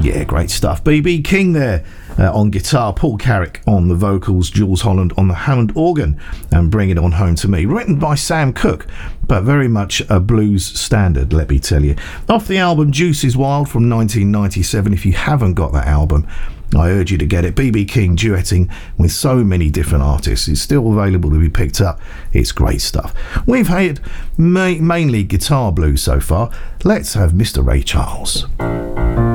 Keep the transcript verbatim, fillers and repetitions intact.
Yeah, great stuff. B B King there uh, on guitar, Paul Carrick on the vocals, Jules Holland on the Hammond organ, and Bring It On Home to Me, written by Sam Cooke, but very much a blues standard, let me tell you. Off the album Juice is Wild from nineteen ninety-seven. If you haven't got that album, I urge you to get it. B B King duetting with so many different artists. It's still available to be picked up. It's great stuff. We've had ma- mainly guitar blues so far. Let's have Mister Ray Charles.